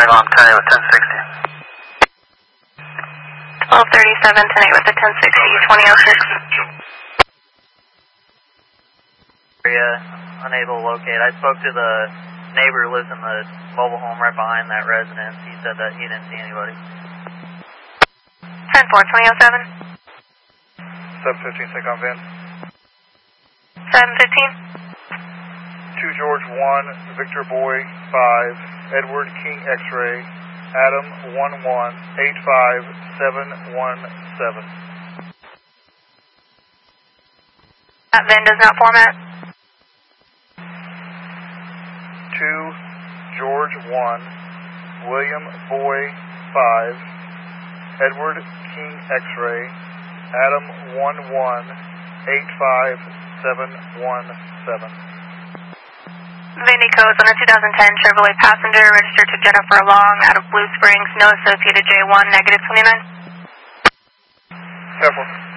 Eagle, I'm 10 with 1060. 1237, 10 with the 1060, 2006. Area, unable to locate. I spoke to the neighbor who lives in the mobile home right behind that residence. He said that he didn't see anybody. 10-4, 2007. 715, take on Van. 715. 2 George 1, Victor Boy 5, Edward King X-ray, Adam 1185717. That VIN does not format. 2 George 1, William Boy 5, Edward King X-ray, Adam 1185717. VIN codes on a 2010 Chevrolet Passenger registered to Jennifer Long out of Blue Springs, no associated J1, -29. Careful.